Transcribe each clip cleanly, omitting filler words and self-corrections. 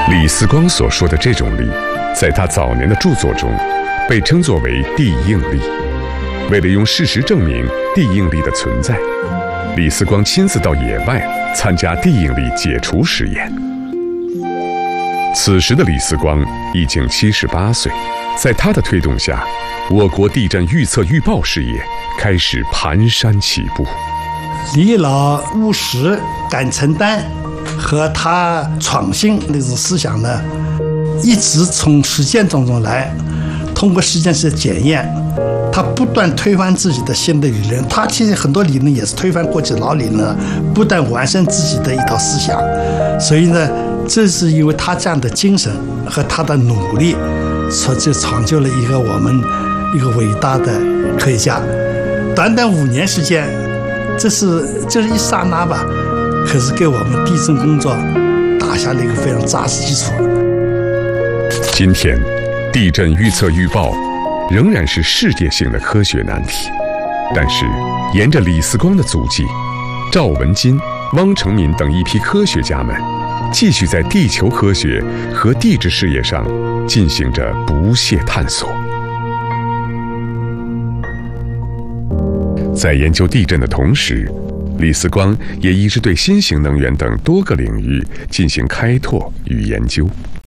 李思光所说的这种力，在他早年的著作中被称作为地应力。为了用事实证明地应力的存在，李思光亲自到野外参加地应力解除实验。此时的李思光已经78岁，在他的推动下，我国地震预测预报事业开始蹒跚起步。 李老务实、敢承担和他创新那种思想呢，一直从实践中来，通过实践室的检验，他不断推翻自己的新的理论。他其实很多理论也是推翻过去老理论，不断完善自己的一套思想。所以呢，这是因为他这样的精神和他的努力，就成就了我们一个伟大的科学家。短短5年时间，这是一刹那吧，可是给我们地震工作打下了一个非常扎实基础。 今天，地震预测预报仍然是世界性的科学难题，但是沿着李思光的足迹，赵文金、汪承民等一批科学家们继续在地球科学和地质事业上进行着不懈探索。在研究地震的同时，李思光也一直对新型能源等多个领域进行开拓与研究。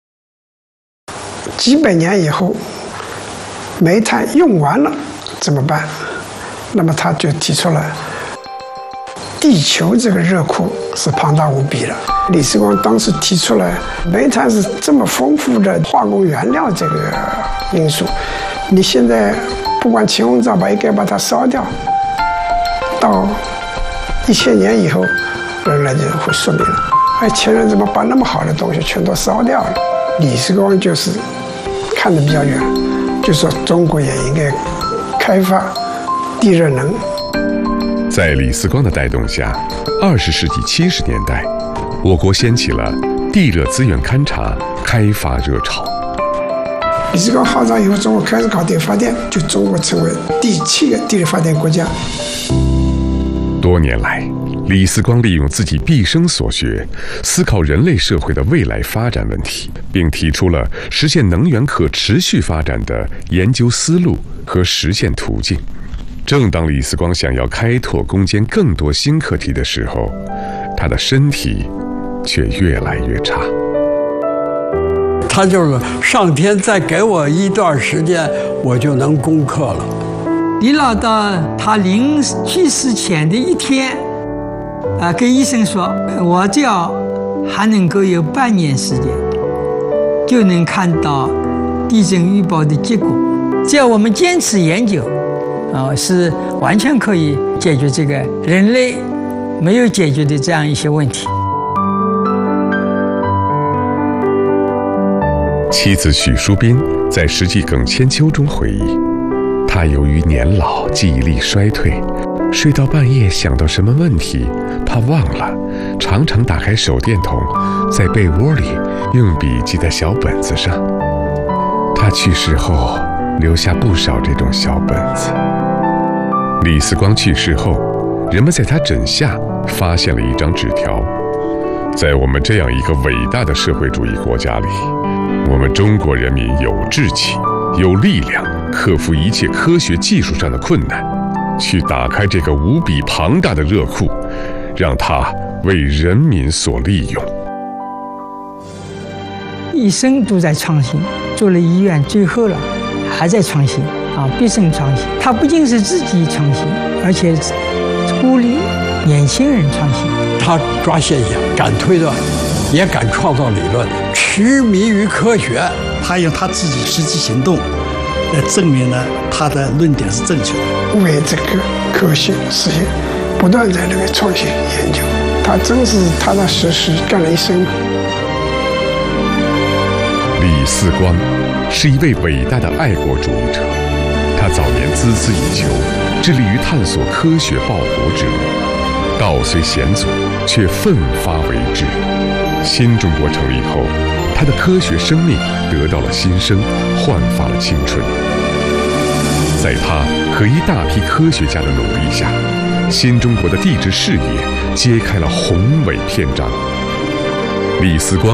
几百年以后，煤炭用完了怎么办？那么他就提出了地球这个热库是庞大无比的。李思光当时提出了煤炭是这么丰富的化工原料这个因素，你现在不管秦红皂白也该把它烧掉，到1000年以后，人类就会说明了，哎，前人怎么把那么好的东西全都烧掉了？李思光就是看得比较远，就说中国也应该开发地热能。 在李思光的带动下，20世纪70年代，我国掀起了地热资源勘察、开发热潮。 李思光号召以后，中国开始搞电发电，就中国成为第7个地热发电国家。 多年来，李思光利用自己毕生所学，思考人类社会的未来发展问题，并提出了实现能源可持续发展的研究思路和实现途径。正当李思光想要开拓攻坚更多新课题的时候，他的身体却越来越差。 他就是上天再给我一段时间，我就能攻克了。 李老到他临去世前的一天，跟医生说，我只要还能够有半年时间，就能看到地震预报的结果。只要我们坚持研究，是完全可以解决这个人类没有解决的这样一些问题。 妻子许淑斌在《实际耿千秋》中回忆，他由于年老记忆力衰退，睡到半夜想到什么问题他忘了，常常打开手电筒，在被窝里用笔记在小本子上。他去世后留下不少这种小本子。李思光去世后，人们在他枕下发现了一张纸条，在我们这样一个伟大的社会主义国家里，我们中国人民有志气、有力量，克服一切科学技术上的困难，去打开这个无比庞大的热库，让它为人民所利用。 一生都在创新，做了医院，最后了还在创新毕生创新。他不仅是自己创新，而且鼓励年轻人创新。 他抓现象，敢推断，也敢创造理论，痴迷于科学。 他用他自己实际行动来证明了他的论点是正确的， 为这个科学事业不断在那个创新研究。他真是踏踏实实干了一生。 李思光是一位伟大的爱国主义者，他早年孜孜以求，致力于探索科学报国之路，道虽险阻，却奋发为之。新中国成立后，他的科学生命得到了新生，焕发了青春。在他和一大批科学家的努力下，新中国的地质事业揭开了宏伟篇章。李思光